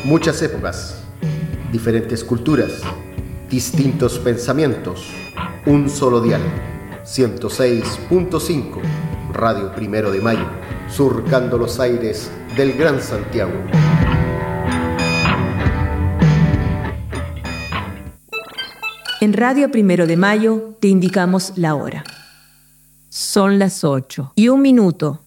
Muchas épocas, diferentes culturas, distintos pensamientos, un solo dial. 106.5, Radio Primero de Mayo, surcando los aires del Gran Santiago. En Radio Primero de Mayo te indicamos la hora. Son las 8:01.